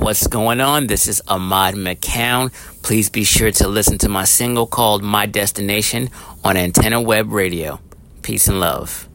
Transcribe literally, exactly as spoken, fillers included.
what's going on? This is Ahmad McCown. Please be sure to listen to my single called My Destination on Antenna Web Radio. Peace and love.